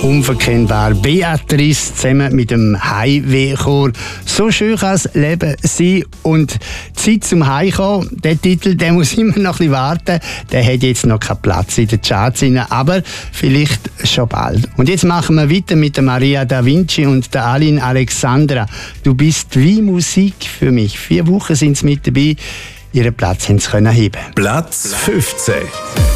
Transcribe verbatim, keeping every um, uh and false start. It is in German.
unverkennbar Beatrice zusammen mit dem Heimwehchor. So schön kann das Leben sein. Und Zeit zum Heimkommen, der Titel, der muss immer noch ein bisschen warten. Der hat jetzt noch keinen Platz in den Charts, aber vielleicht schon bald. Und jetzt machen wir weiter mit der Maria Da Vinci und der Aline Alexandra. Du bist wie Musik für mich. Vier Wochen sind sie mit dabei. Ihren Platz haben sie können heben. Platz fünfzehn.